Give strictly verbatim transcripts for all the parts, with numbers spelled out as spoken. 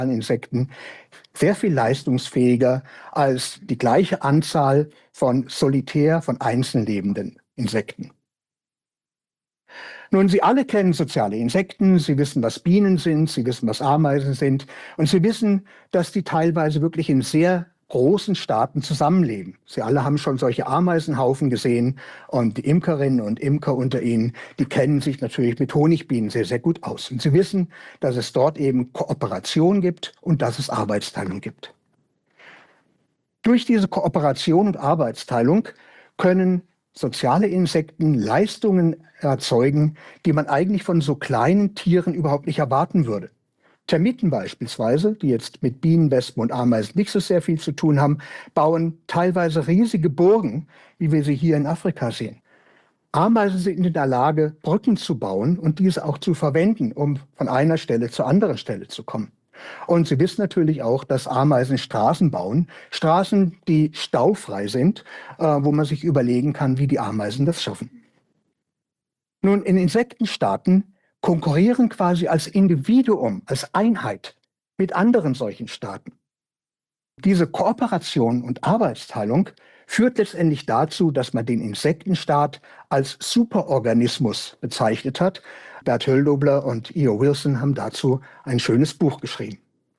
Insekten sehr viel leistungsfähiger als die gleiche Anzahl von solitär, von einzeln lebenden Insekten. Nun, Sie alle kennen soziale Insekten, Sie wissen, was Bienen sind, Sie wissen, was Ameisen sind und Sie wissen, dass die teilweise wirklich in sehr großen Staaten zusammenleben. Sie alle haben schon solche Ameisenhaufen gesehen und die Imkerinnen und Imker unter Ihnen, die kennen sich natürlich mit Honigbienen sehr, sehr gut aus. Und Sie wissen, dass es dort eben Kooperation gibt und dass es Arbeitsteilung gibt. Durch diese Kooperation und Arbeitsteilung können soziale Insekten Leistungen erzeugen, die man eigentlich von so kleinen Tieren überhaupt nicht erwarten würde. Termiten beispielsweise, die jetzt mit Bienen, Wespen und Ameisen nicht so sehr viel zu tun haben, bauen teilweise riesige Burgen, wie wir sie hier in Afrika sehen. Ameisen sind in der Lage, Brücken zu bauen und diese auch zu verwenden, um von einer Stelle zur anderen Stelle zu kommen. Und Sie wissen natürlich auch, dass Ameisen Straßen bauen, Straßen, die staufrei sind, äh, wo man sich überlegen kann, wie die Ameisen das schaffen. Nun, in Insektenstaaten konkurrieren quasi als Individuum, als Einheit mit anderen solchen Staaten. Diese Kooperation und Arbeitsteilung führt letztendlich dazu, dass man den Insektenstaat als Superorganismus bezeichnet hat. Bert Höldobler und E O Wilson haben dazu ein schönes Buch geschrieben.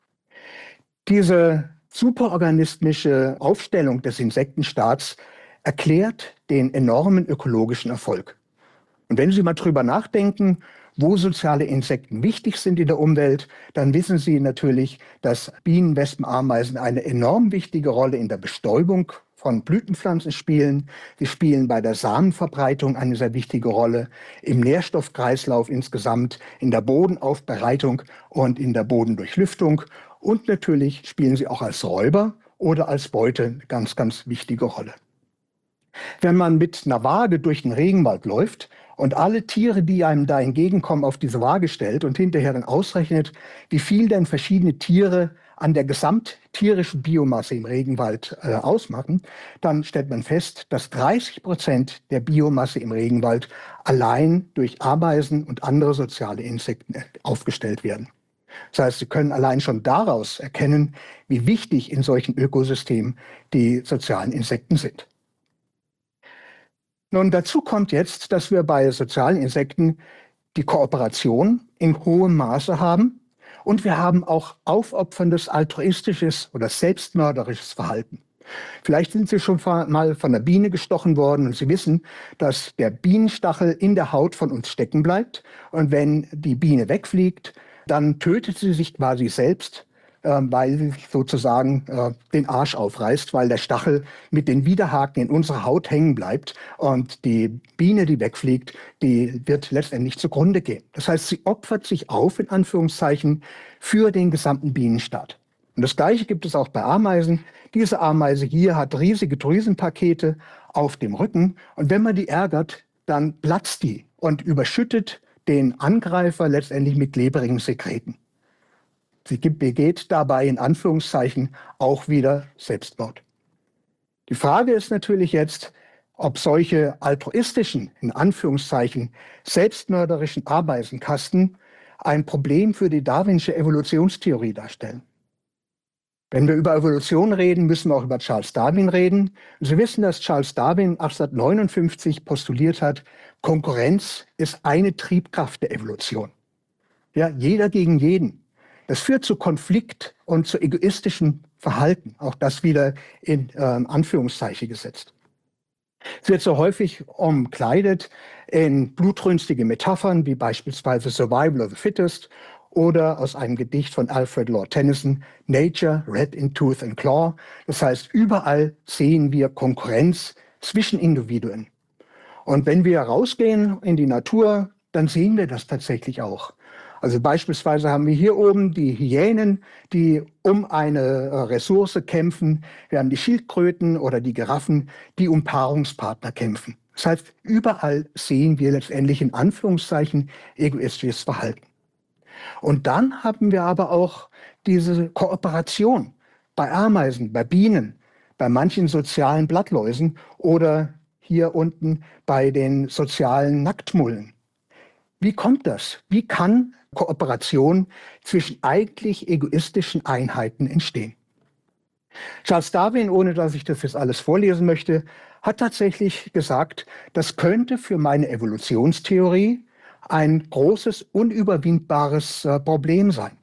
Diese superorganismische Aufstellung des Insektenstaats erklärt den enormen ökologischen Erfolg. Und wenn Sie mal drüber nachdenken, wo soziale Insekten wichtig sind in der Umwelt, dann wissen Sie natürlich, dass Bienen, Wespen, Ameisen eine enorm wichtige Rolle in der Bestäubung von Blütenpflanzen spielen. Sie spielen bei der Samenverbreitung eine sehr wichtige Rolle, im Nährstoffkreislauf insgesamt, in der Bodenaufbereitung und in der Bodendurchlüftung. Und natürlich spielen sie auch als Räuber oder als Beute eine ganz, ganz wichtige Rolle. Wenn man mit einer Waage durch den Regenwald läuft und alle Tiere, die einem da entgegenkommen, auf diese Waage stellt und hinterher dann ausrechnet, wie viel denn verschiedene Tiere an der gesamttierischen Biomasse im Regenwald äh, ausmachen, dann stellt man fest, dass dreißig Prozent der Biomasse im Regenwald allein durch Ameisen und andere soziale Insekten aufgestellt werden. Das heißt, Sie können allein schon daraus erkennen, wie wichtig in solchen Ökosystemen die sozialen Insekten sind. Nun, dazu kommt jetzt, dass wir bei sozialen Insekten die Kooperation in hohem Maße haben und wir haben auch aufopferndes, altruistisches oder selbstmörderisches Verhalten. Vielleicht sind Sie schon mal von einer Biene gestochen worden und Sie wissen, dass der Bienenstachel in der Haut von uns stecken bleibt und wenn die Biene wegfliegt, dann tötet sie sich quasi selbst, äh, weil sie sozusagen äh, den Arsch aufreißt, weil der Stachel mit den Widerhaken in unserer Haut hängen bleibt und die Biene, die wegfliegt, die wird letztendlich zugrunde gehen. Das heißt, sie opfert sich auf, in Anführungszeichen, für den gesamten Bienenstaat. Und das Gleiche gibt es auch bei Ameisen. Diese Ameise hier hat riesige Drüsenpakete auf dem Rücken und wenn man die ärgert, dann platzt die und überschüttet den Angreifer letztendlich mit klebrigen Sekreten. Sie begeht dabei in Anführungszeichen auch wieder Selbstmord. Die Frage ist natürlich jetzt, ob solche altruistischen, in Anführungszeichen, selbstmörderischen Ameisenkasten ein Problem für die darwinsche Evolutionstheorie darstellen. Wenn wir über Evolution reden, müssen wir auch über Charles Darwin reden. Und Sie wissen, dass Charles Darwin achtzehnhundertneunundfünfzig postuliert hat, Konkurrenz ist eine Triebkraft der Evolution. Ja, jeder gegen jeden. Das führt zu Konflikt und zu egoistischem Verhalten. Auch das wieder in äh, Anführungszeichen gesetzt. Es wird so häufig umkleidet in blutrünstige Metaphern, wie beispielsweise Survival of the Fittest oder aus einem Gedicht von Alfred Lord Tennyson, Nature, Red in Tooth and Claw. Das heißt, überall sehen wir Konkurrenz zwischen Individuen. Und wenn wir rausgehen in die Natur, dann sehen wir das tatsächlich auch. Also beispielsweise haben wir hier oben die Hyänen, die um eine Ressource kämpfen. Wir haben die Schildkröten oder die Giraffen, die um Paarungspartner kämpfen. Das heißt, überall sehen wir letztendlich in Anführungszeichen egoistisches Verhalten. Und dann haben wir aber auch diese Kooperation bei Ameisen, bei Bienen, bei manchen sozialen Blattläusen oder hier unten bei den sozialen Nacktmullen. Wie kommt das? Wie kann Kooperation zwischen eigentlich egoistischen Einheiten entstehen. Charles Darwin, ohne dass ich das jetzt alles vorlesen möchte, hat tatsächlich gesagt, das könnte für meine Evolutionstheorie ein großes, unüberwindbares äh, Problem sein.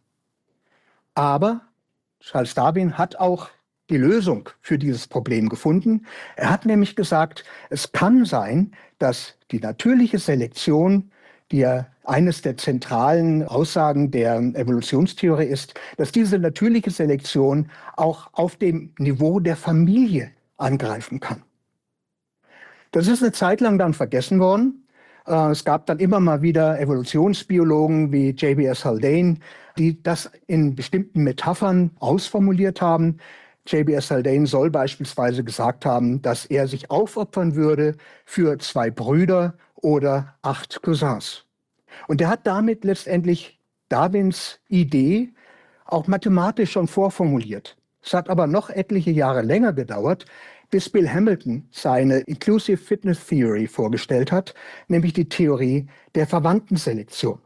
Aber Charles Darwin hat auch die Lösung für dieses Problem gefunden. Er hat nämlich gesagt, es kann sein, dass die natürliche Selektion, die ja eines der zentralen Aussagen der Evolutionstheorie ist, dass diese natürliche Selektion auch auf dem Niveau der Familie angreifen kann. Das ist eine Zeit lang dann vergessen worden. Es gab dann immer mal wieder Evolutionsbiologen wie J B S Haldane, die das in bestimmten Metaphern ausformuliert haben. J B S Haldane soll beispielsweise gesagt haben, dass er sich aufopfern würde für zwei Brüder oder acht Cousins. Und er hat damit letztendlich Darwins Idee auch mathematisch schon vorformuliert. Es hat aber noch etliche Jahre länger gedauert, bis Bill Hamilton seine Inclusive Fitness Theory vorgestellt hat, nämlich die Theorie der Verwandtenselektion.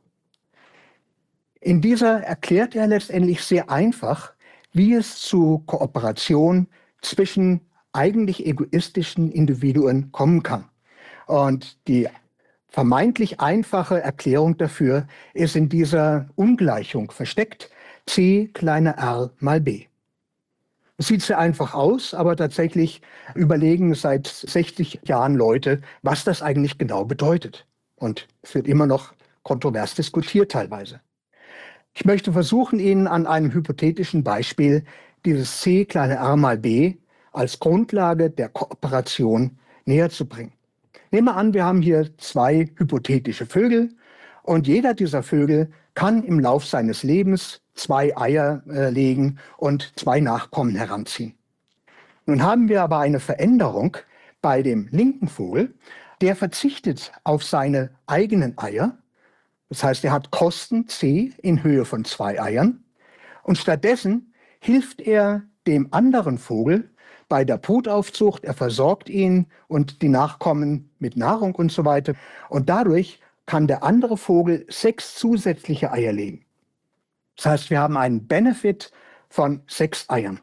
In dieser erklärt er letztendlich sehr einfach, wie es zu Kooperation zwischen eigentlich egoistischen Individuen kommen kann. Und die vermeintlich einfache Erklärung dafür ist in dieser Ungleichung versteckt: c kleiner r mal b. Es sieht sehr einfach aus, aber tatsächlich überlegen seit sechzig Jahren Leute, was das eigentlich genau bedeutet. Und es wird immer noch kontrovers diskutiert teilweise. Ich möchte versuchen, Ihnen an einem hypothetischen Beispiel dieses c kleiner r mal b als Grundlage der Kooperation näher zu bringen. Nehmen wir an, wir haben hier zwei hypothetische Vögel und jeder dieser Vögel kann im Lauf seines Lebens zwei Eier äh, legen und zwei Nachkommen heranziehen. Nun haben wir aber eine Veränderung bei dem linken Vogel, der verzichtet auf seine eigenen Eier. Das heißt, er hat Kosten c in Höhe von zwei Eiern und stattdessen hilft er dem anderen Vogel bei der Brutaufzucht, er versorgt ihn und die Nachkommen mit Nahrung und so weiter. Und dadurch kann der andere Vogel sechs zusätzliche Eier legen. Das heißt, wir haben einen Benefit von sechs Eiern.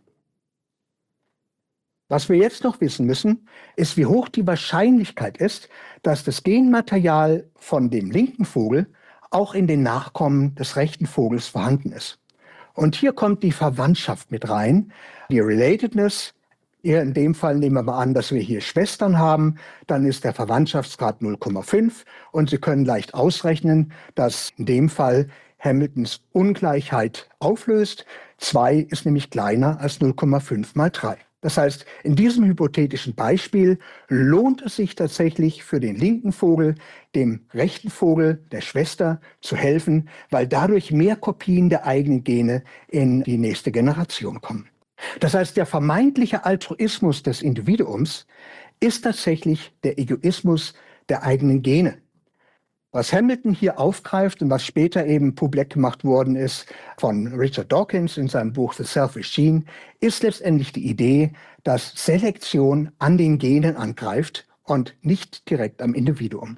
Was wir jetzt noch wissen müssen, ist, wie hoch die Wahrscheinlichkeit ist, dass das Genmaterial von dem linken Vogel auch in den Nachkommen des rechten Vogels vorhanden ist. Und hier kommt die Verwandtschaft mit rein, die Relatedness. Hier in dem Fall nehmen wir mal an, dass wir hier Schwestern haben, dann ist der Verwandtschaftsgrad null Komma fünf und Sie können leicht ausrechnen, dass in dem Fall Hamiltons Ungleichheit auflöst. zwei ist nämlich kleiner als null Komma fünf mal drei. Das heißt, in diesem hypothetischen Beispiel lohnt es sich tatsächlich für den linken Vogel, dem rechten Vogel, der Schwester, zu helfen, weil dadurch mehr Kopien der eigenen Gene in die nächste Generation kommen. Das heißt, der vermeintliche Altruismus des Individuums ist tatsächlich der Egoismus der eigenen Gene. Was Hamilton hier aufgreift und was später eben publik gemacht worden ist von Richard Dawkins in seinem Buch The Selfish Gene, ist letztendlich die Idee, dass Selektion an den Genen angreift und nicht direkt am Individuum.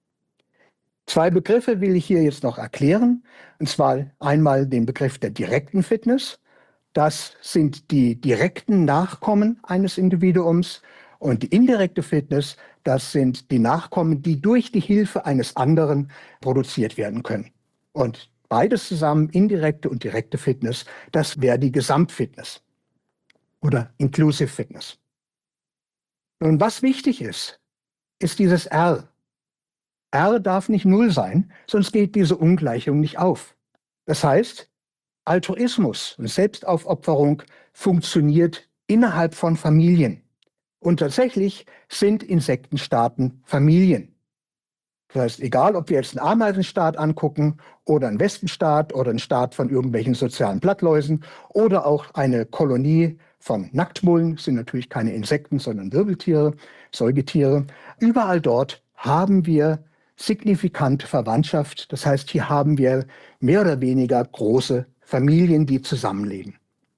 Zwei Begriffe will ich hier jetzt noch erklären, und zwar einmal den Begriff der direkten Fitness. Das sind die direkten Nachkommen eines Individuums, und die indirekte Fitness, das sind die Nachkommen, die durch die Hilfe eines anderen produziert werden können. Und beides zusammen, indirekte und direkte Fitness, das wäre die Gesamtfitness oder Inclusive Fitness. Nun, was wichtig ist, ist dieses R. R darf nicht null sein, sonst geht diese Ungleichung nicht auf. Das heißt, Altruismus und Selbstaufopferung funktioniert innerhalb von Familien. Und tatsächlich sind Insektenstaaten Familien. Das heißt, egal, ob wir jetzt einen Ameisenstaat angucken oder einen Wespenstaat oder einen Staat von irgendwelchen sozialen Blattläusen oder auch eine Kolonie von Nacktmullen, sind natürlich keine Insekten, sondern Wirbeltiere, Säugetiere. Überall dort haben wir signifikante Verwandtschaft. Das heißt, hier haben wir mehr oder weniger große Familien, die zusammenleben.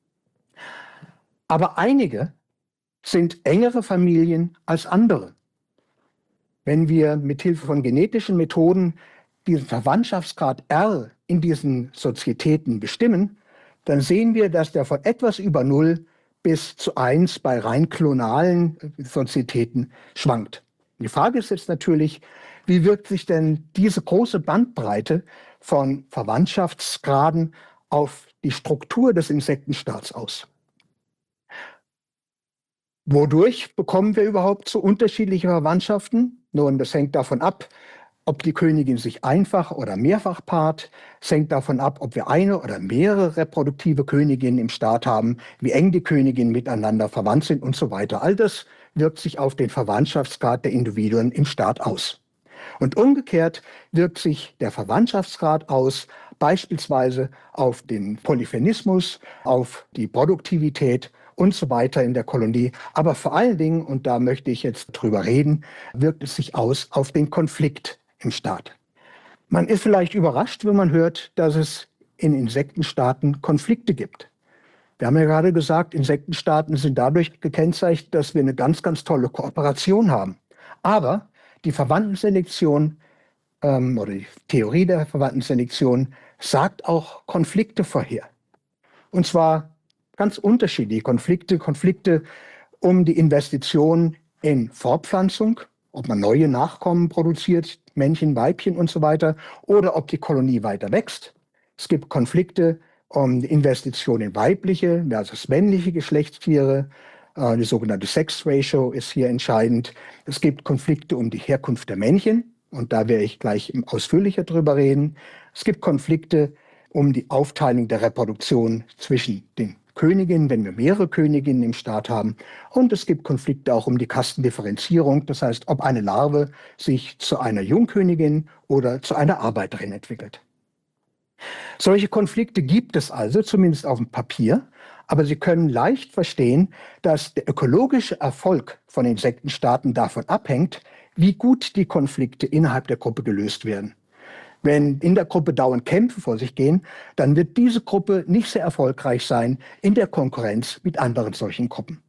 Aber einige sind engere Familien als andere. Wenn wir mithilfe von genetischen Methoden diesen Verwandtschaftsgrad R in diesen Sozietäten bestimmen, dann sehen wir, dass der von etwas über null bis zu eins bei rein klonalen Sozietäten schwankt. Die Frage ist jetzt natürlich, wie wirkt sich denn diese große Bandbreite von Verwandtschaftsgraden auf die Struktur des Insektenstaats aus? Wodurch bekommen wir überhaupt so unterschiedliche Verwandtschaften? Nun, das hängt davon ab, ob die Königin sich einfach oder mehrfach paart. Es hängt davon ab, ob wir eine oder mehrere reproduktive Königinnen im Staat haben, wie eng die Königinnen miteinander verwandt sind und so weiter. All das wirkt sich auf den Verwandtschaftsgrad der Individuen im Staat aus. Und umgekehrt wirkt sich der Verwandtschaftsgrad aus, beispielsweise auf den Polyphenismus, auf die Produktivität und so weiter in der Kolonie. Aber vor allen Dingen, und da möchte ich jetzt drüber reden, wirkt es sich aus auf den Konflikt im Staat. Man ist vielleicht überrascht, wenn man hört, dass es in Insektenstaaten Konflikte gibt. Wir haben ja gerade gesagt, Insektenstaaten sind dadurch gekennzeichnet, dass wir eine ganz, ganz tolle Kooperation haben. Aber die Verwandtenselektion ähm, oder die Theorie der Verwandtenselektion sagt auch Konflikte vorher. Und zwar ganz unterschiedliche Konflikte, Konflikte um die Investition in Fortpflanzung, ob man neue Nachkommen produziert, Männchen, Weibchen und so weiter, oder ob die Kolonie weiter wächst. Es gibt Konflikte um die Investition in weibliche versus männliche Geschlechtstiere. Äh, die sogenannte Sex Ratio ist hier entscheidend. Es gibt Konflikte um die Herkunft der Männchen, und da werde ich gleich ausführlicher drüber reden. Es gibt Konflikte um die Aufteilung der Reproduktion zwischen den Königinnen, wenn wir mehrere Königinnen im Staat haben. Und es gibt Konflikte auch um die Kastendifferenzierung, das heißt, ob eine Larve sich zu einer Jungkönigin oder zu einer Arbeiterin entwickelt. Solche Konflikte gibt es also, zumindest auf dem Papier, aber Sie können leicht verstehen, dass der ökologische Erfolg von Insektenstaaten davon abhängt, wie gut die Konflikte innerhalb der Gruppe gelöst werden. Wenn in der Gruppe dauernd Kämpfe vor sich gehen, dann wird diese Gruppe nicht sehr erfolgreich sein in der Konkurrenz mit anderen solchen Gruppen.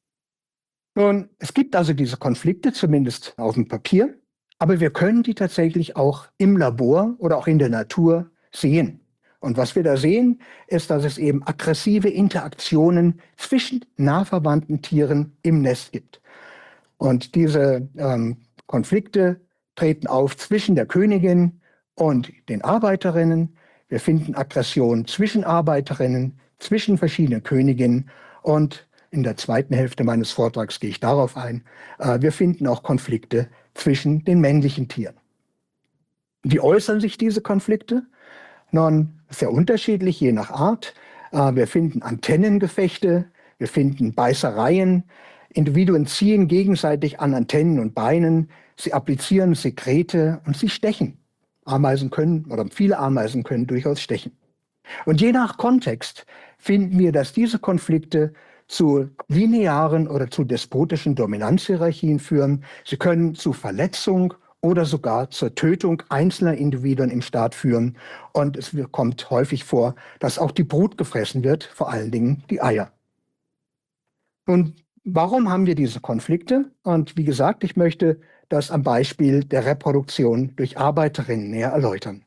Nun, es gibt also diese Konflikte, zumindest auf dem Papier, aber wir können die tatsächlich auch im Labor oder auch in der Natur sehen. Und was wir da sehen, ist, dass es eben aggressive Interaktionen zwischen nah verwandten Tieren im Nest gibt. Und diese ähm, Konflikte treten auf zwischen der Königin und den Arbeiterinnen. Wir finden Aggression zwischen Arbeiterinnen, zwischen verschiedenen Königinnen, und in der zweiten Hälfte meines Vortrags gehe ich darauf ein. Äh, wir finden auch Konflikte zwischen den männlichen Tieren. Wie äußern sich diese Konflikte? Nun, sehr unterschiedlich, je nach Art. Äh, wir finden Antennengefechte, wir finden Beißereien. Individuen ziehen gegenseitig an Antennen und Beinen, sie applizieren Sekrete und sie stechen. Ameisen können, oder viele Ameisen können durchaus stechen. Und je nach Kontext finden wir, dass diese Konflikte zu linearen oder zu despotischen Dominanzhierarchien führen. Sie können zu Verletzung oder sogar zur Tötung einzelner Individuen im Staat führen. Und es kommt häufig vor, dass auch die Brut gefressen wird, vor allen Dingen die Eier. Und warum haben wir diese Konflikte? Und wie gesagt, ich möchte das am Beispiel der Reproduktion durch Arbeiterinnen näher erläutern.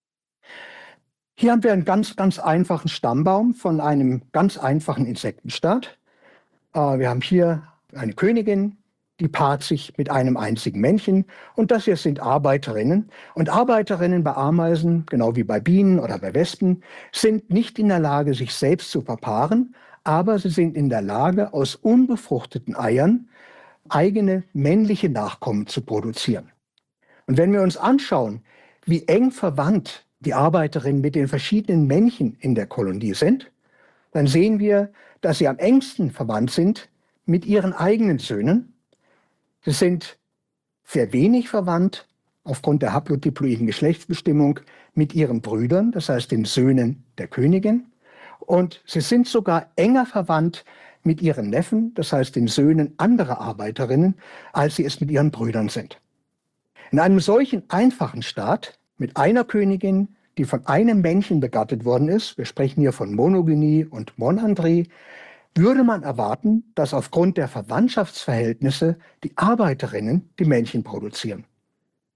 Hier haben wir einen ganz, ganz einfachen Stammbaum von einem ganz einfachen Insektenstaat. Äh, wir haben hier eine Königin, die paart sich mit einem einzigen Männchen, und das hier sind Arbeiterinnen. Und Arbeiterinnen bei Ameisen, genau wie bei Bienen oder bei Wespen, sind nicht in der Lage, sich selbst zu verpaaren, aber sie sind in der Lage, aus unbefruchteten Eiern eigene männliche Nachkommen zu produzieren. Und wenn wir uns anschauen, wie eng verwandt die Arbeiterinnen mit den verschiedenen Männchen in der Kolonie sind, dann sehen wir, dass sie am engsten verwandt sind mit ihren eigenen Söhnen. Sie sind sehr wenig verwandt aufgrund der haplodiploiden Geschlechtsbestimmung mit ihren Brüdern, das heißt den Söhnen der Königin. Und sie sind sogar enger verwandt mit ihren Neffen, das heißt den Söhnen anderer Arbeiterinnen, als sie es mit ihren Brüdern sind. In einem solchen einfachen Staat mit einer Königin, die von einem Männchen begattet worden ist, wir sprechen hier von Monogynie und Monandrie, würde man erwarten, dass aufgrund der Verwandtschaftsverhältnisse die Arbeiterinnen die Männchen produzieren.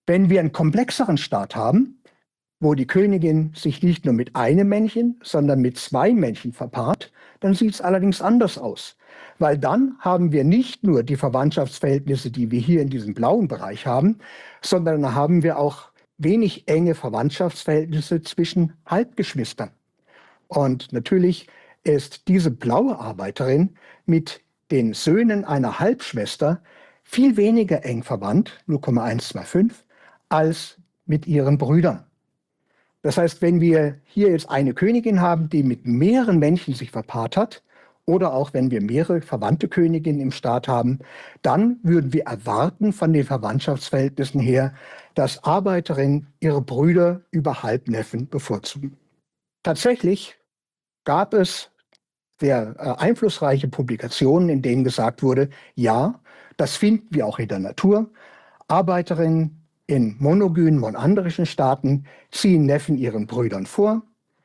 Wenn wir einen komplexeren Staat haben, wo die Königin sich nicht nur mit einem Männchen, sondern mit zwei Männchen verpaart, dann sieht es allerdings anders aus. Weil dann haben wir nicht nur die Verwandtschaftsverhältnisse, die wir hier in diesem blauen Bereich haben, sondern dann haben wir auch wenig enge Verwandtschaftsverhältnisse zwischen Halbgeschwistern. Und natürlich ist diese blaue Arbeiterin mit den Söhnen einer Halbschwester viel weniger eng verwandt, null Komma eins zwei fünf, als mit ihren Brüdern. Das heißt, wenn wir hier jetzt eine Königin haben, die mit mehreren Männchen sich verpaart hat, oder auch wenn wir mehrere verwandte Königinnen im Staat haben, dann würden wir erwarten von den Verwandtschaftsverhältnissen her, dass Arbeiterinnen ihre Brüder über Halbneffen bevorzugen. Tatsächlich gab es sehr äh, einflussreiche Publikationen, in denen gesagt wurde, ja, das finden wir auch in der Natur. Arbeiterinnen in monogynen, monandrischen Staaten ziehen Neffen ihren Brüdern vor.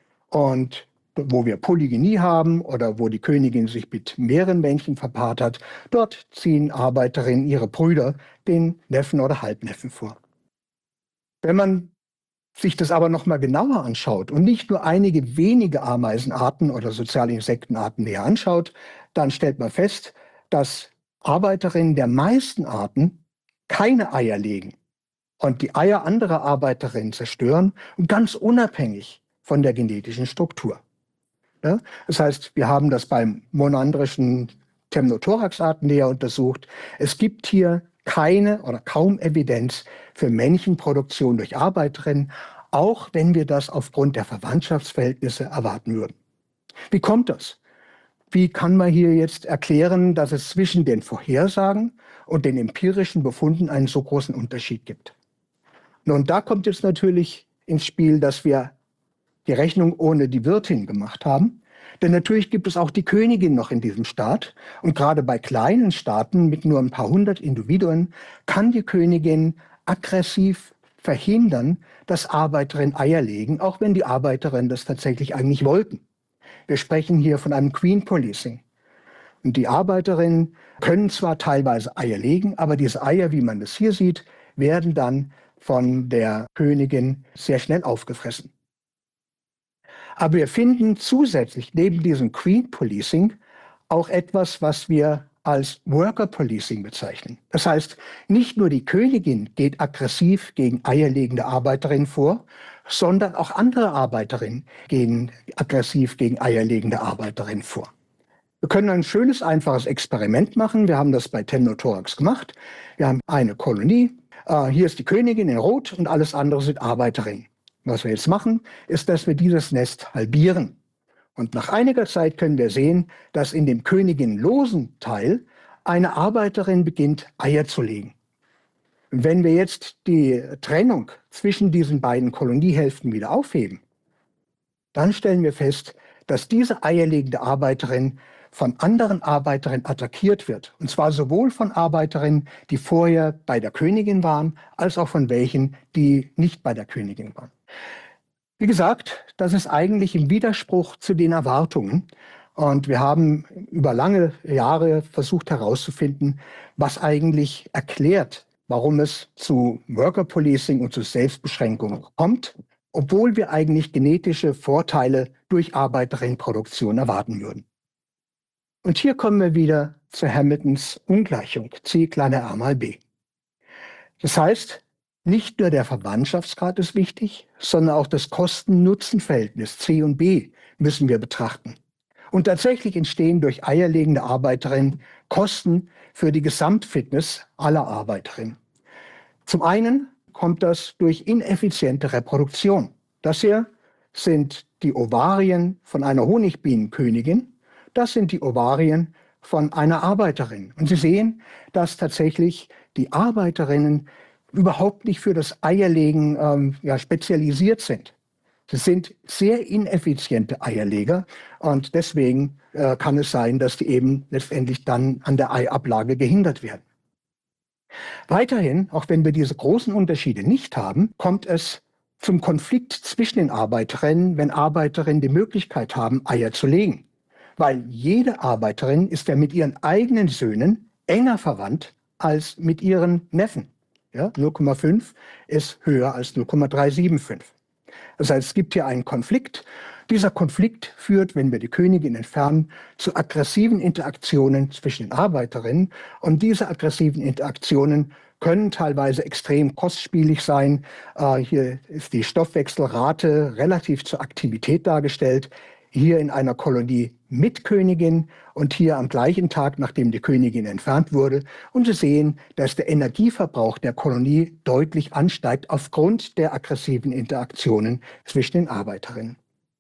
Und wo wir Polygynie haben oder wo die Königin sich mit mehreren Männchen verpaart hat, dort ziehen Arbeiterinnen ihre Brüder den Neffen oder Halbneffen vor. Wenn man sich das aber noch mal genauer anschaut und nicht nur einige wenige Ameisenarten oder soziale Insektenarten näher anschaut, dann stellt man fest, dass Arbeiterinnen der meisten Arten keine Eier legen und die Eier anderer Arbeiterinnen zerstören, und ganz unabhängig von der genetischen Struktur. Ja? Das heißt, wir haben das beim monandrischen Temnothorax-Arten näher untersucht. Es gibt hier keine oder kaum Evidenz für Männchenproduktion durch Arbeiterinnen, auch wenn wir das aufgrund der Verwandtschaftsverhältnisse erwarten würden. Wie kommt das? Wie kann man hier jetzt erklären, dass es zwischen den Vorhersagen und den empirischen Befunden einen so großen Unterschied gibt? Nun, da kommt jetzt natürlich ins Spiel, dass wir die Rechnung ohne die Wirtin gemacht haben. Denn natürlich gibt es auch die Königin noch in diesem Staat. Und gerade bei kleinen Staaten mit nur ein paar hundert Individuen kann die Königin aggressiv verhindern, dass Arbeiterinnen Eier legen, auch wenn die Arbeiterinnen das tatsächlich eigentlich wollten. Wir sprechen hier von einem Queen Policing. Und die Arbeiterinnen können zwar teilweise Eier legen, aber diese Eier, wie man das hier sieht, werden dann von der Königin sehr schnell aufgefressen. Aber wir finden zusätzlich neben diesem Queen Policing auch etwas, was wir als Worker Policing bezeichnen. Das heißt, nicht nur die Königin geht aggressiv gegen eierlegende Arbeiterinnen vor, sondern auch andere Arbeiterinnen gehen aggressiv gegen eierlegende Arbeiterinnen vor. Wir können ein schönes, einfaches Experiment machen. Wir haben das bei Temnothorax gemacht. Wir haben eine Kolonie. Äh, hier ist die Königin in Rot und alles andere sind Arbeiterinnen. Was wir jetzt machen, ist, dass wir dieses Nest halbieren. Und nach einiger Zeit können wir sehen, dass in dem königinlosen Teil eine Arbeiterin beginnt, Eier zu legen. Und wenn wir jetzt die Trennung zwischen diesen beiden Koloniehälften wieder aufheben, dann stellen wir fest, dass diese eierlegende Arbeiterin von anderen Arbeiterinnen attackiert wird. Und zwar sowohl von Arbeiterinnen, die vorher bei der Königin waren, als auch von welchen, die nicht bei der Königin waren. Wie gesagt, das ist eigentlich im Widerspruch zu den Erwartungen. Und wir haben über lange Jahre versucht herauszufinden, was eigentlich erklärt, warum es zu Worker Policing und zu Selbstbeschränkung kommt, obwohl wir eigentlich genetische Vorteile durch Arbeiterinnenproduktion erwarten würden. Und hier kommen wir wieder zu Hamiltons Ungleichung, C kleiner r mal b. Das heißt, nicht nur der Verwandtschaftsgrad ist wichtig, sondern auch das Kosten-Nutzen-Verhältnis C und B müssen wir betrachten. Und tatsächlich entstehen durch eierlegende Arbeiterinnen Kosten für die Gesamtfitness aller Arbeiterinnen. Zum einen kommt das durch ineffiziente Reproduktion. Das hier sind die Ovarien von einer Honigbienenkönigin. Das sind die Ovarien von einer Arbeiterin. Und Sie sehen, dass tatsächlich die Arbeiterinnen überhaupt nicht für das Eierlegen ähm, ja, spezialisiert sind. Das sind sehr ineffiziente Eierleger und deswegen äh, kann es sein, dass die eben letztendlich dann an der Eiablage gehindert werden. Weiterhin, auch wenn wir diese großen Unterschiede nicht haben, kommt es zum Konflikt zwischen den Arbeiterinnen, wenn Arbeiterinnen die Möglichkeit haben, Eier zu legen. Weil jede Arbeiterin ist ja mit ihren eigenen Söhnen enger verwandt als mit ihren Neffen. Ja, null Komma fünf ist höher als null Komma drei sieben fünf. Das heißt, es gibt hier einen Konflikt. Dieser Konflikt führt, wenn wir die Königin entfernen, zu aggressiven Interaktionen zwischen den Arbeiterinnen. Und diese aggressiven Interaktionen können teilweise extrem kostspielig sein. Äh, hier ist die Stoffwechselrate relativ zur Aktivität dargestellt. Hier in einer Kolonie mit Königin und hier am gleichen Tag, nachdem die Königin entfernt wurde. Und Sie sehen, dass der Energieverbrauch der Kolonie deutlich ansteigt aufgrund der aggressiven Interaktionen zwischen den Arbeiterinnen.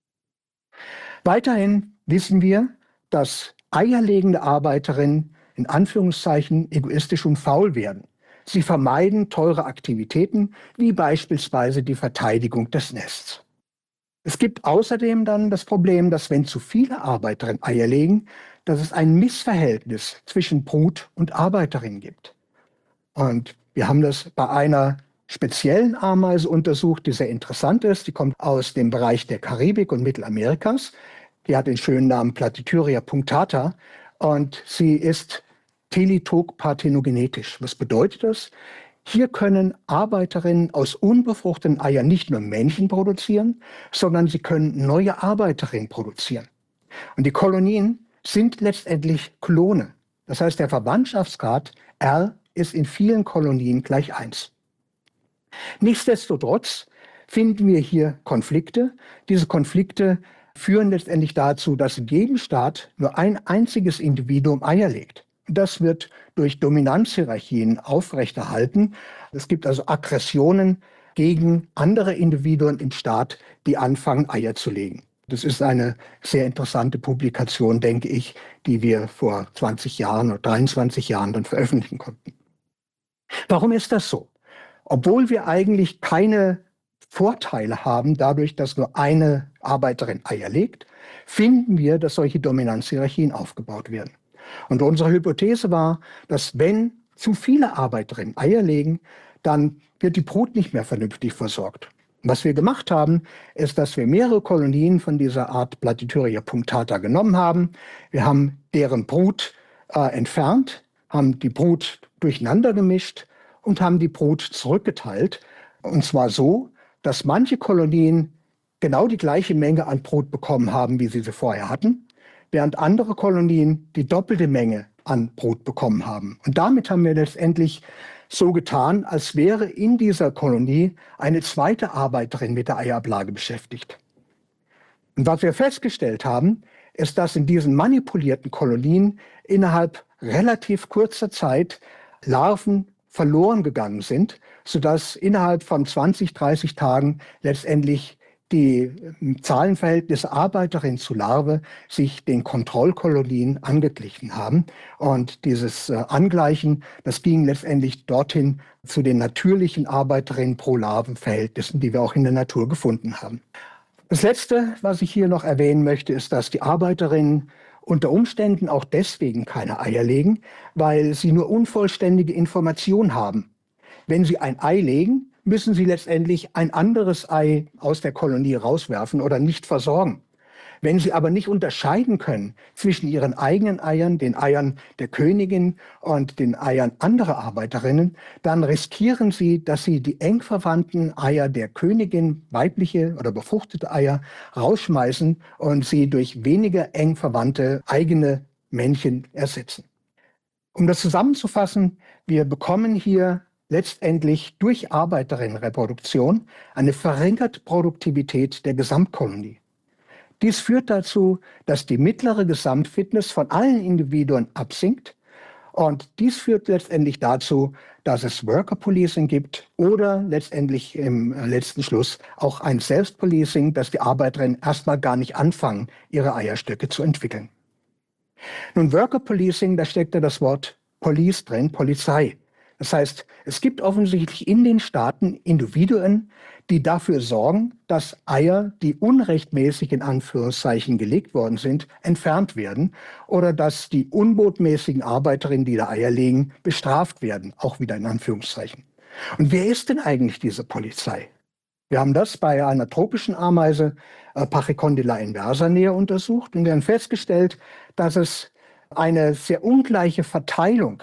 Weiterhin wissen wir, dass eierlegende Arbeiterinnen in Anführungszeichen egoistisch und faul werden. Sie vermeiden teure Aktivitäten, wie beispielsweise die Verteidigung des Nests. Es gibt außerdem dann das Problem, dass wenn zu viele Arbeiterinnen Eier legen, dass es ein Missverhältnis zwischen Brut und Arbeiterin gibt. Und wir haben das bei einer speziellen Ameise untersucht, die sehr interessant ist. Die kommt aus dem Bereich der Karibik und Mittelamerikas. Die hat den schönen Namen Platyturia punctata und sie ist teletog-parthenogenetisch. Was bedeutet das? Hier können Arbeiterinnen aus unbefruchteten Eiern nicht nur Männchen produzieren, sondern sie können neue Arbeiterinnen produzieren. Und die Kolonien sind letztendlich Klone. Das heißt, der Verwandtschaftsgrad R ist in vielen Kolonien gleich eins. Nichtsdestotrotz finden wir hier Konflikte. Diese Konflikte führen letztendlich dazu, dass in jedem Staat nur ein einziges Individuum Eier legt. Das wird durch Dominanzhierarchien aufrechterhalten. Es gibt also Aggressionen gegen andere Individuen im Staat, die anfangen, Eier zu legen. Das ist eine sehr interessante Publikation, denke ich, die wir vor zwanzig Jahren oder dreiundzwanzig Jahren dann veröffentlichen konnten. Warum ist das so? Obwohl wir eigentlich keine Vorteile haben, dadurch, dass nur eine Arbeiterin Eier legt, finden wir, dass solche Dominanzhierarchien aufgebaut werden. Und unsere Hypothese war, dass wenn zu viele Arbeiterinnen Eier legen, dann wird die Brut nicht mehr vernünftig versorgt. Und was wir gemacht haben, ist, dass wir mehrere Kolonien von dieser Art Platyturia punctata genommen haben. Wir haben deren Brut äh, entfernt, haben die Brut durcheinander gemischt und haben die Brut zurückgeteilt. Und zwar so, dass manche Kolonien genau die gleiche Menge an Brut bekommen haben, wie sie sie vorher hatten, während andere Kolonien die doppelte Menge an Brut bekommen haben. Und damit haben wir letztendlich so getan, als wäre in dieser Kolonie eine zweite Arbeiterin mit der Eiablage beschäftigt. Und was wir festgestellt haben, ist, dass in diesen manipulierten Kolonien innerhalb relativ kurzer Zeit Larven verloren gegangen sind, sodass innerhalb von zwanzig, dreißig Tagen letztendlich die Zahlenverhältnisse Arbeiterin zu Larve sich den Kontrollkolonien angeglichen haben. Und dieses äh, Angleichen, das ging letztendlich dorthin zu den natürlichen Arbeiterinnen pro Larvenverhältnissen, die wir auch in der Natur gefunden haben. Das Letzte, was ich hier noch erwähnen möchte, ist, dass die Arbeiterinnen unter Umständen auch deswegen keine Eier legen, weil sie nur unvollständige Informationen haben. Wenn sie ein Ei legen, müssen sie letztendlich ein anderes Ei aus der Kolonie rauswerfen oder nicht versorgen. Wenn sie aber nicht unterscheiden können zwischen ihren eigenen Eiern, den Eiern der Königin und den Eiern anderer Arbeiterinnen, dann riskieren sie, dass sie die eng verwandten Eier der Königin, weibliche oder befruchtete Eier, rausschmeißen und sie durch weniger eng verwandte eigene Männchen ersetzen. Um das zusammenzufassen, wir bekommen hier letztendlich durch Arbeiterinnenreproduktion eine verringerte Produktivität der Gesamtkolonie. Dies führt dazu, dass die mittlere Gesamtfitness von allen Individuen absinkt und dies führt letztendlich dazu, dass es Worker Policing gibt oder letztendlich im letzten Schluss auch ein Selbstpolicing, dass die Arbeiterinnen erstmal gar nicht anfangen, ihre Eierstöcke zu entwickeln. Nun, Worker Policing, da steckt ja das Wort Police drin, Polizei. Das heißt, es gibt offensichtlich in den Staaten Individuen, die dafür sorgen, dass Eier, die unrechtmäßig in Anführungszeichen gelegt worden sind, entfernt werden oder dass die unbotmäßigen Arbeiterinnen, die da Eier legen, bestraft werden, auch wieder in Anführungszeichen. Und wer ist denn eigentlich diese Polizei? Wir haben das bei einer tropischen Ameise, äh, Pachycondyla inversa, näher untersucht und wir haben festgestellt, dass es eine sehr ungleiche Verteilung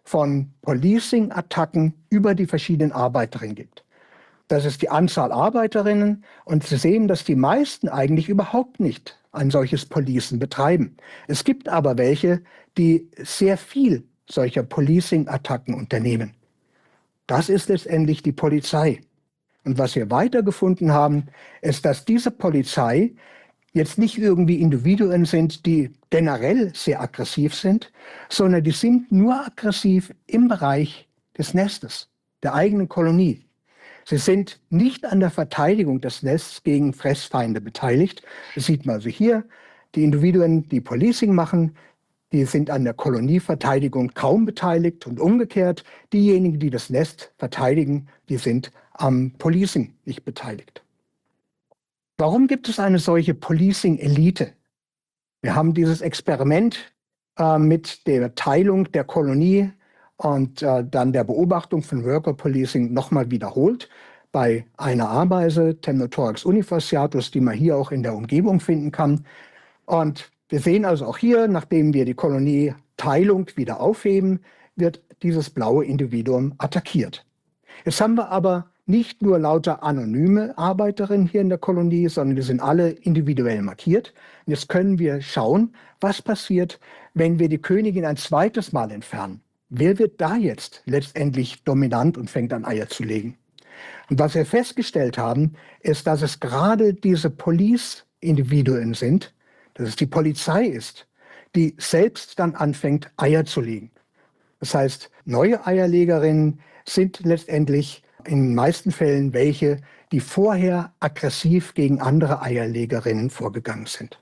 von Policing-Attacken über die verschiedenen Arbeiterinnen gibt. Das ist die Anzahl Arbeiterinnen und Sie sehen, dass die meisten eigentlich überhaupt nicht ein solches Policing betreiben. Es gibt aber welche, die sehr viel solcher Policing-Attacken unternehmen. Das ist letztendlich die Polizei. Und was wir weiter gefunden haben, ist, dass diese Polizei jetzt nicht irgendwie Individuen sind, die generell sehr aggressiv sind, sondern die sind nur aggressiv im Bereich des Nestes, der eigenen Kolonie. Sie sind nicht an der Verteidigung des Nests gegen Fressfeinde beteiligt. Das sieht man also hier. Die Individuen, die Policing machen, die sind an der Kolonieverteidigung kaum beteiligt und umgekehrt. Diejenigen, die das Nest verteidigen, die sind am Policing nicht beteiligt. Warum gibt es eine solche Policing-Elite? Wir haben dieses Experiment äh, mit der Teilung der Kolonie und äh, dann der Beobachtung von Worker Policing nochmal wiederholt bei einer Ameise, Temnothorax unifasciatus, die man hier auch in der Umgebung finden kann. Und wir sehen also auch hier, nachdem wir die Kolonieteilung wieder aufheben, wird dieses blaue Individuum attackiert. Jetzt haben wir aber nicht nur lauter anonyme Arbeiterinnen hier in der Kolonie, sondern die sind alle individuell markiert. Und jetzt können wir schauen, was passiert, wenn wir die Königin ein zweites Mal entfernen. Wer wird da jetzt letztendlich dominant und fängt an, Eier zu legen? Und was wir festgestellt haben, ist, dass es gerade diese Police-Individuen sind, dass es die Polizei ist, die selbst dann anfängt, Eier zu legen. Das heißt, neue Eierlegerinnen sind letztendlich in den meisten Fällen welche, die vorher aggressiv gegen andere Eierlegerinnen vorgegangen sind.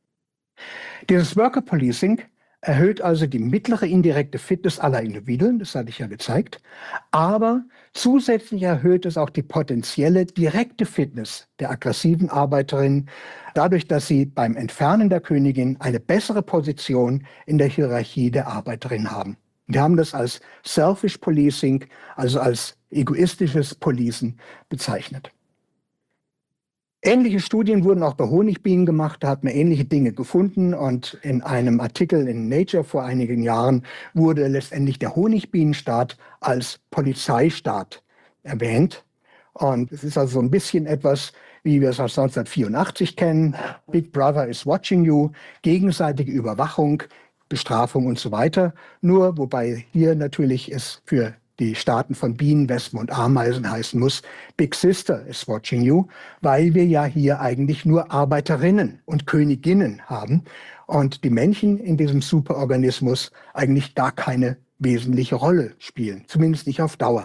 Dieses Worker Policing erhöht also die mittlere indirekte Fitness aller Individuen, das hatte ich ja gezeigt, aber zusätzlich erhöht es auch die potenzielle direkte Fitness der aggressiven Arbeiterinnen, dadurch, dass sie beim Entfernen der Königin eine bessere Position in der Hierarchie der Arbeiterinnen haben. Wir haben das als Selfish Policing, also als egoistisches Policen bezeichnet. Ähnliche Studien wurden auch bei Honigbienen gemacht, da hat man ähnliche Dinge gefunden und in einem Artikel in Nature vor einigen Jahren wurde letztendlich der Honigbienenstaat als Polizeistaat erwähnt. Und es ist also so ein bisschen etwas, wie wir es aus neunzehnhundertvierundachtzig kennen. Big Brother is watching you, gegenseitige Überwachung, Bestrafung und so weiter. Nur, wobei hier natürlich es für die Staaten von Bienen, Wespen und Ameisen heißen muss, Big Sister is watching you, weil wir ja hier eigentlich nur Arbeiterinnen und Königinnen haben und die Männchen in diesem Superorganismus eigentlich gar keine wesentliche Rolle spielen, zumindest nicht auf Dauer.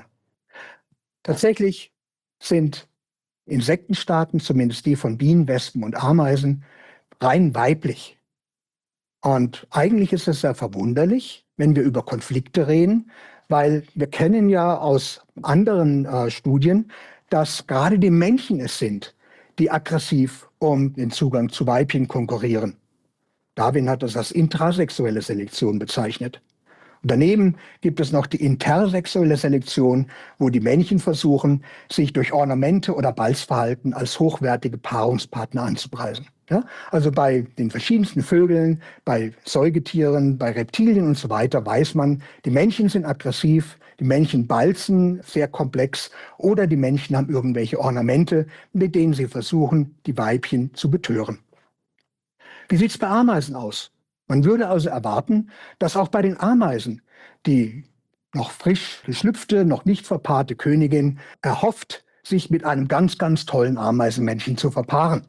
Tatsächlich sind Insektenstaaten, zumindest die von Bienen, Wespen und Ameisen, rein weiblich. Und eigentlich ist es sehr verwunderlich, wenn wir über Konflikte reden, weil wir kennen ja aus anderen äh, Studien, dass gerade die Männchen es sind, die aggressiv um den Zugang zu Weibchen konkurrieren. Darwin hat das als intrasexuelle Selektion bezeichnet. Und daneben gibt es noch die intersexuelle Selektion, wo die Männchen versuchen, sich durch Ornamente oder Balzverhalten als hochwertige Paarungspartner anzupreisen. Ja? Also bei den verschiedensten Vögeln, bei Säugetieren, bei Reptilien und so weiter weiß man, die Männchen sind aggressiv, die Männchen balzen sehr komplex oder die Männchen haben irgendwelche Ornamente, mit denen sie versuchen, die Weibchen zu betören. Wie sieht es bei Ameisen aus? Man würde also erwarten, dass auch bei den Ameisen die noch frisch geschlüpfte, noch nicht verpaarte Königin erhofft, sich mit einem ganz, ganz tollen Ameisenmännchen zu verpaaren.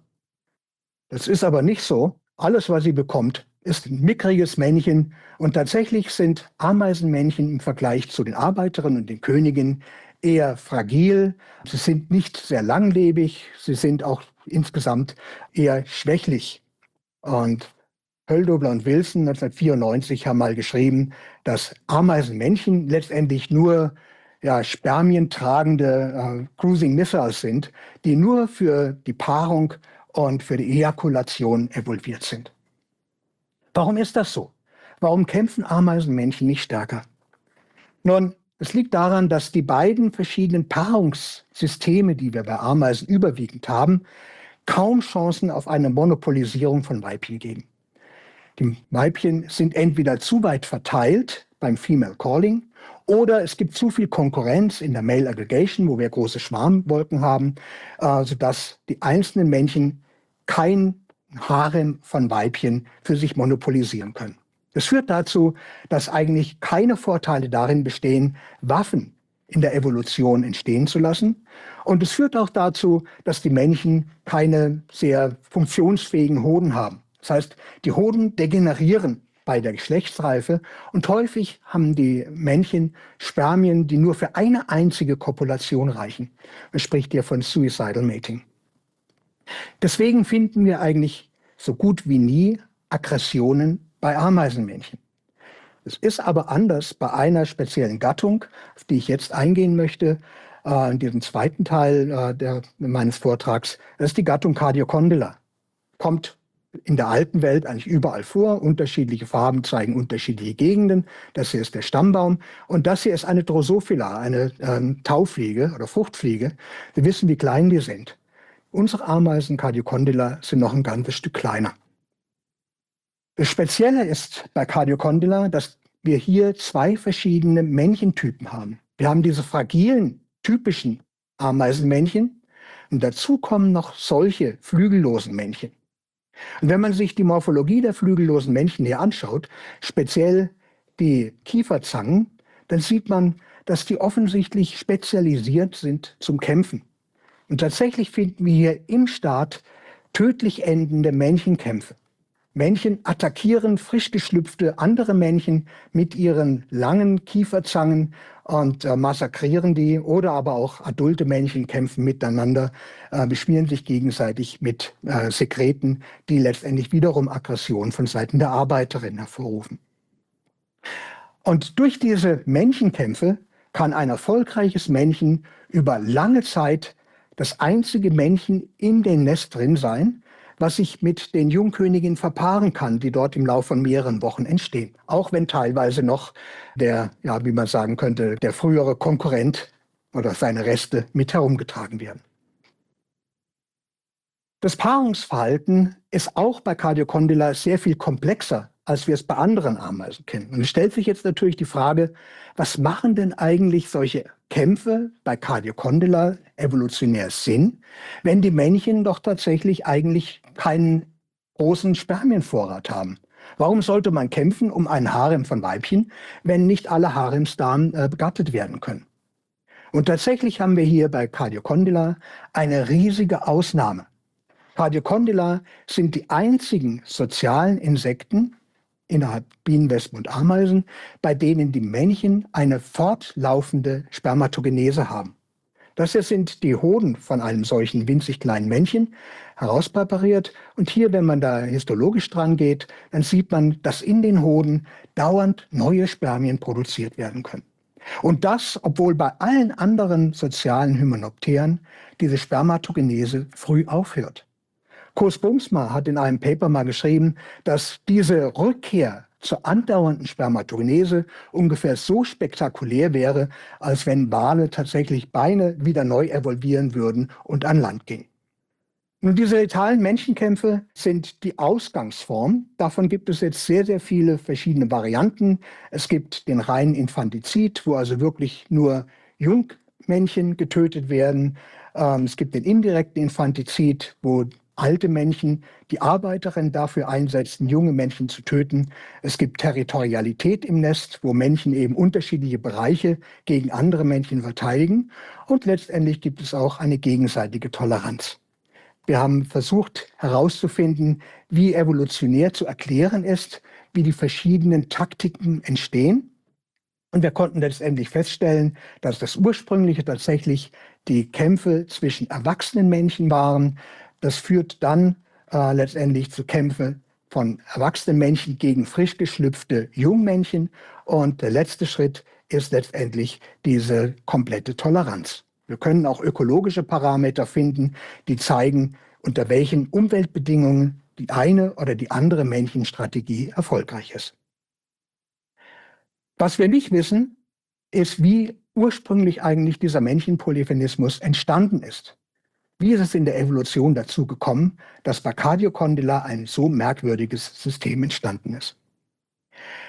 Das ist aber nicht so. Alles, was sie bekommt, ist ein mickriges Männchen. Und tatsächlich sind Ameisenmännchen im Vergleich zu den Arbeiterinnen und den Königinnen eher fragil. Sie sind nicht sehr langlebig. Sie sind auch insgesamt eher schwächlich. Und Höldobler und Wilson neunzehnhundertvierundneunzig haben mal geschrieben, dass Ameisenmännchen letztendlich nur ja, spermientragende äh, Cruising Missiles sind, die nur für die Paarung und für die Ejakulation evolviert sind. Warum ist das so? Warum kämpfen Ameisenmännchen nicht stärker? Nun, es liegt daran, dass die beiden verschiedenen Paarungssysteme, die wir bei Ameisen überwiegend haben, kaum Chancen auf eine Monopolisierung von Weibchen geben. Die Weibchen sind entweder zu weit verteilt beim Female Calling, oder es gibt zu viel Konkurrenz in der Male Aggregation, wo wir große Schwarmwolken haben, äh, sodass die einzelnen Männchen kein Harem von Weibchen für sich monopolisieren können. Das führt dazu, dass eigentlich keine Vorteile darin bestehen, Waffen in der Evolution entstehen zu lassen. Und es führt auch dazu, dass die Männchen keine sehr funktionsfähigen Hoden haben. Das heißt, die Hoden degenerieren bei der Geschlechtsreife und häufig haben die Männchen Spermien, die nur für eine einzige Kopulation reichen. Man spricht hier von Suicidal Mating. Deswegen finden wir eigentlich so gut wie nie Aggressionen bei Ameisenmännchen. Es ist aber anders bei einer speziellen Gattung, auf die ich jetzt eingehen möchte, äh, in diesem zweiten Teil äh, der, meines Vortrags. Das ist die Gattung Cardiocondyla. Kommt in der alten Welt eigentlich überall vor. Unterschiedliche Farben zeigen unterschiedliche Gegenden. Das hier ist der Stammbaum. Und das hier ist eine Drosophila, eine ähm, Taufliege oder Fruchtfliege. Wir wissen, wie klein die sind. Unsere Ameisen Cardiocondyla sind noch ein ganzes Stück kleiner. Das Spezielle ist bei Cardiocondyla, dass wir hier zwei verschiedene Männchentypen haben. Wir haben diese fragilen, typischen Ameisenmännchen und dazu kommen noch solche flügellosen Männchen. Und wenn man sich die Morphologie der flügellosen Männchen hier anschaut, speziell die Kieferzangen, dann sieht man, dass die offensichtlich spezialisiert sind zum Kämpfen. Und tatsächlich finden wir hier im Staat tödlich endende Männchenkämpfe. Männchen attackieren frisch geschlüpfte andere Männchen mit ihren langen Kieferzangen und äh, massakrieren die, oder aber auch adulte Männchen kämpfen miteinander, äh, beschmieren sich gegenseitig mit äh, Sekreten, die letztendlich wiederum Aggression von Seiten der Arbeiterin hervorrufen. Und durch diese Männchenkämpfe kann ein erfolgreiches Männchen über lange Zeit das einzige Männchen in dem Nest drin sein, was sich mit den Jungköniginnen verpaaren kann, die dort im Laufe von mehreren Wochen entstehen. Auch wenn teilweise noch der, ja, wie man sagen könnte, der frühere Konkurrent oder seine Reste mit herumgetragen werden. Das Paarungsverhalten ist auch bei Cardiocondyla sehr viel komplexer, als wir es bei anderen Ameisen kennen. Und es stellt sich jetzt natürlich die Frage, was machen denn eigentlich solche Kämpfe bei Cardiocondyla evolutionär Sinn, wenn die Männchen doch tatsächlich eigentlich keinen großen Spermienvorrat haben? Warum sollte man kämpfen um einen Harem von Weibchen, wenn nicht alle Haremsdamen äh, begattet werden können? Und tatsächlich haben wir hier bei Cardiocondyla eine riesige Ausnahme. Cardiocondyla sind die einzigen sozialen Insekten innerhalb Bienen, Wespen und Ameisen, bei denen die Männchen eine fortlaufende Spermatogenese haben. Das hier sind die Hoden von einem solchen winzig kleinen Männchen, herauspräpariert. Und hier, wenn man da histologisch dran geht, dann sieht man, dass in den Hoden dauernd neue Spermien produziert werden können. Und das, obwohl bei allen anderen sozialen Hymenopteren diese Spermatogenese früh aufhört. Koos Boomsma hat in einem Paper mal geschrieben, dass diese Rückkehr zur andauernden Spermatogenese ungefähr so spektakulär wäre, als wenn Wale tatsächlich Beine wieder neu evolvieren würden und an Land gingen. Nun, diese letalen Männchenkämpfe sind die Ausgangsform. Davon gibt es jetzt sehr, sehr viele verschiedene Varianten. Es gibt den reinen Infantizid, wo also wirklich nur Jungmännchen getötet werden. Ähm, es gibt den indirekten Infantizid, wo alte Männchen die Arbeiterin dafür einsetzen, junge Männchen zu töten. Es gibt Territorialität im Nest, wo Männchen eben unterschiedliche Bereiche gegen andere Männchen verteidigen. Und letztendlich gibt es auch eine gegenseitige Toleranz. Wir haben versucht herauszufinden, wie evolutionär zu erklären ist, wie die verschiedenen Taktiken entstehen. Und wir konnten letztendlich feststellen, dass das ursprüngliche tatsächlich die Kämpfe zwischen erwachsenen Männchen waren. Das führt dann äh, letztendlich zu Kämpfen von erwachsenen Männchen gegen frisch geschlüpfte Jungmännchen. Und der letzte Schritt ist letztendlich diese komplette Toleranz. Wir können auch ökologische Parameter finden, die zeigen, unter welchen Umweltbedingungen die eine oder die andere Männchenstrategie erfolgreich ist. Was wir nicht wissen, ist, wie ursprünglich eigentlich dieser Männchenpolyphenismus entstanden ist. Wie ist es in der Evolution dazu gekommen, dass bei Cardiocondyla ein so merkwürdiges System entstanden ist?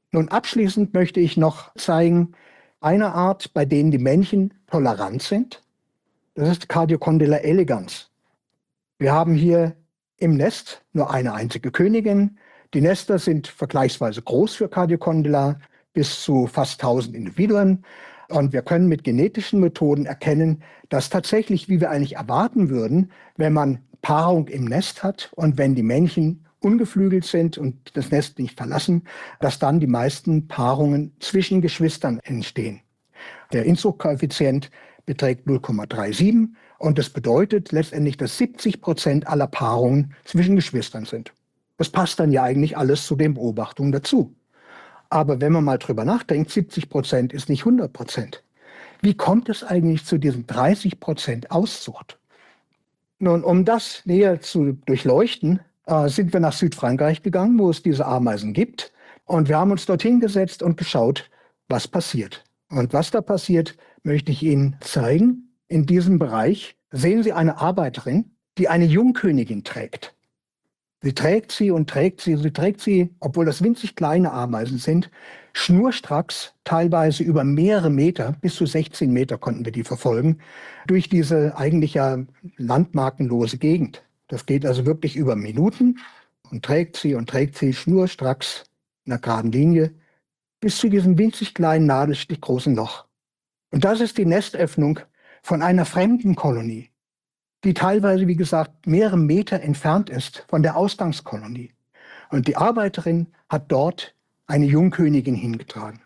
Nun abschließend möchte ich noch zeigen, eine Art, bei denen die Männchen tolerant sind, das ist Cardiocondyla elegans. Wir haben hier im Nest nur eine einzige Königin. Die Nester sind vergleichsweise groß für Cardiocondyla, bis zu fast tausend Individuen. Und wir können mit genetischen Methoden erkennen, dass tatsächlich, wie wir eigentlich erwarten würden, wenn man Paarung im Nest hat und wenn die Männchen ungeflügelt sind und das Nest nicht verlassen, dass dann die meisten Paarungen zwischen Geschwistern entstehen. Der Inzuchtkoeffizient beträgt null Komma siebenunddreißig und das bedeutet letztendlich, dass siebzig Prozent aller Paarungen zwischen Geschwistern sind. Das passt dann ja eigentlich alles zu den Beobachtungen dazu. Aber wenn man mal drüber nachdenkt, siebzig Prozent ist nicht hundert Prozent. Wie kommt es eigentlich zu diesen dreißig Prozent Auszucht? Nun, um das näher zu durchleuchten, äh, sind wir nach Südfrankreich gegangen, wo es diese Ameisen gibt. Und wir haben uns dorthin gesetzt und geschaut, was passiert. Und was da passiert, möchte ich Ihnen zeigen. In diesem Bereich sehen Sie eine Arbeiterin, die eine Jungkönigin trägt. Sie trägt sie und trägt sie, sie trägt sie, obwohl das winzig kleine Ameisen sind, schnurstracks, teilweise über mehrere Meter, bis zu sechzehn Meter konnten wir die verfolgen, durch diese eigentlich ja landmarkenlose Gegend. Das geht also wirklich über Minuten und trägt sie und trägt sie schnurstracks in einer geraden Linie bis zu diesem winzig kleinen nadelstichgroßen Loch. Und das ist die Nestöffnung von einer fremden Kolonie, die teilweise, wie gesagt, mehrere Meter entfernt ist von der Ausgangskolonie. Und die Arbeiterin hat dort eine Jungkönigin hingetragen.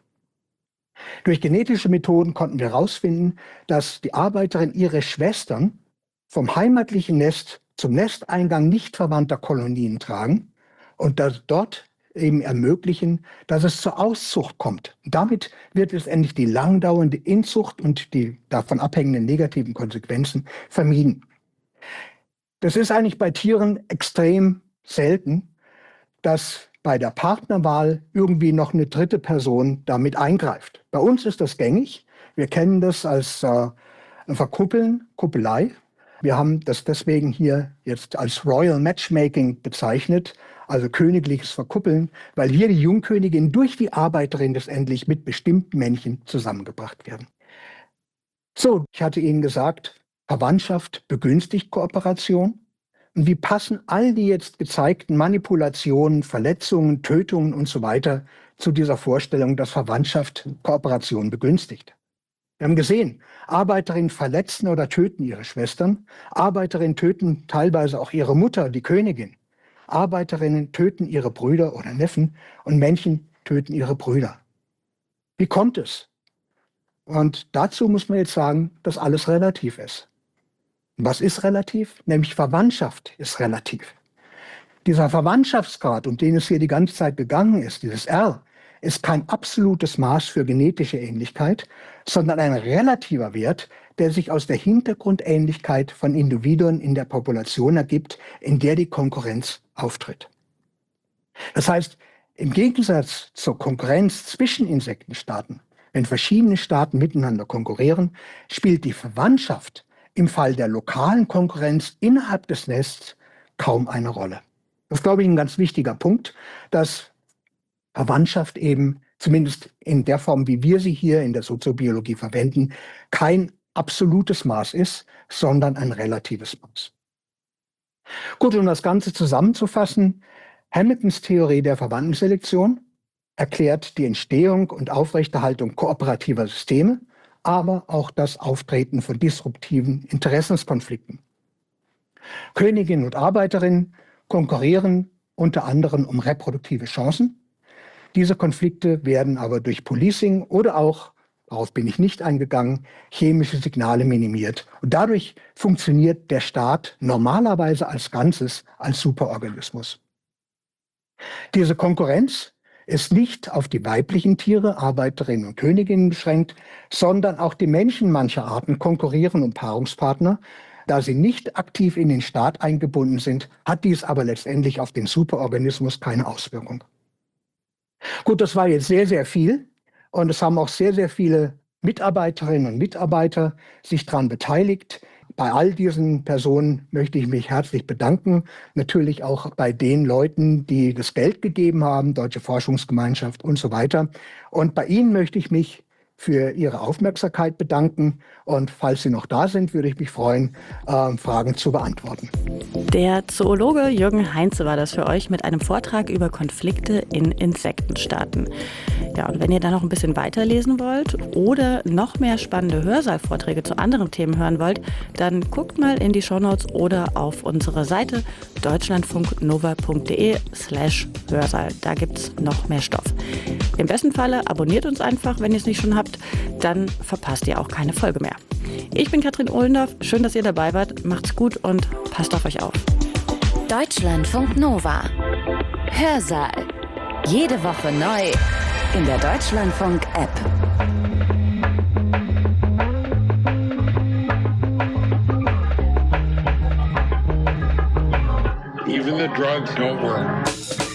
Durch genetische Methoden konnten wir herausfinden, dass die Arbeiterin ihre Schwestern vom heimatlichen Nest zum Nesteingang nicht verwandter Kolonien tragen und das dort eben ermöglichen, dass es zur Auszucht kommt. Damit wird letztendlich die langdauernde Inzucht und die davon abhängenden negativen Konsequenzen vermieden. Das ist eigentlich bei Tieren extrem selten, dass bei der Partnerwahl irgendwie noch eine dritte Person damit eingreift. Bei uns ist das gängig. Wir kennen das als äh, Verkuppeln, Kuppelei. Wir haben das deswegen hier jetzt als Royal Matchmaking bezeichnet, also königliches Verkuppeln, weil hier die Jungkönigin durch die Arbeiterin letztendlich mit bestimmten Männchen zusammengebracht werden. So, ich hatte Ihnen gesagt, Verwandtschaft begünstigt Kooperation. Und wie passen all die jetzt gezeigten Manipulationen, Verletzungen, Tötungen und so weiter zu dieser Vorstellung, dass Verwandtschaft Kooperation begünstigt? Wir haben gesehen, Arbeiterinnen verletzen oder töten ihre Schwestern. Arbeiterinnen töten teilweise auch ihre Mutter, die Königin. Arbeiterinnen töten ihre Brüder oder Neffen und Männchen töten ihre Brüder. Wie kommt es? Und dazu muss man jetzt sagen, dass alles relativ ist. Was ist relativ? Nämlich Verwandtschaft ist relativ. Dieser Verwandtschaftsgrad, um den es hier die ganze Zeit gegangen ist, dieses R, ist kein absolutes Maß für genetische Ähnlichkeit, sondern ein relativer Wert, der sich aus der Hintergrundähnlichkeit von Individuen in der Population ergibt, in der die Konkurrenz auftritt. Das heißt, im Gegensatz zur Konkurrenz zwischen Insektenstaaten, wenn verschiedene Staaten miteinander konkurrieren, spielt die Verwandtschaft im Fall der lokalen Konkurrenz innerhalb des Nests kaum eine Rolle. Das ist, glaube ich, ein ganz wichtiger Punkt, dass Verwandtschaft eben, zumindest in der Form, wie wir sie hier in der Soziobiologie verwenden, kein absolutes Maß ist, sondern ein relatives Maß. Gut, um das Ganze zusammenzufassen, Hamiltons Theorie der Verwandtenselektion erklärt die Entstehung und Aufrechterhaltung kooperativer Systeme, aber auch das Auftreten von disruptiven Interessenskonflikten. Königin und Arbeiterin konkurrieren unter anderem um reproduktive Chancen. Diese Konflikte werden aber durch Policing oder auch, darauf bin ich nicht eingegangen, chemische Signale minimiert. Und dadurch funktioniert der Staat normalerweise als Ganzes, als Superorganismus. Diese Konkurrenz ist nicht auf die weiblichen Tiere, Arbeiterinnen und Königinnen beschränkt, sondern auch die Männchen mancher Arten konkurrieren um Paarungspartner. Da sie nicht aktiv in den Staat eingebunden sind, hat dies aber letztendlich auf den Superorganismus keine Auswirkung. Gut, das war jetzt sehr, sehr viel und es haben auch sehr, sehr viele Mitarbeiterinnen und Mitarbeiter sich daran beteiligt, bei all diesen Personen möchte ich mich herzlich bedanken. Natürlich auch bei den Leuten, die das Geld gegeben haben, Deutsche Forschungsgemeinschaft und so weiter. Und bei Ihnen möchte ich mich für Ihre Aufmerksamkeit bedanken. Und falls Sie noch da sind, würde ich mich freuen, äh, Fragen zu beantworten. Der Zoologe Jürgen Heinze war das für euch mit einem Vortrag über Konflikte in Insektenstaaten. Ja, und wenn ihr da noch ein bisschen weiterlesen wollt oder noch mehr spannende Hörsaalvorträge zu anderen Themen hören wollt, dann guckt mal in die Shownotes oder auf unsere Seite deutschlandfunknova.de slash Hörsaal. Da gibt's noch mehr Stoff. Im besten Falle abonniert uns einfach, wenn ihr es nicht schon habt. Dann verpasst ihr auch keine Folge mehr. Ich bin Katrin Ohlendorf. Schön, dass ihr dabei wart. Macht's gut und passt auf euch auf. Deutschlandfunk Nova. Hörsaal. Jede Woche neu in der Deutschlandfunk-App. Even the drugs don't work.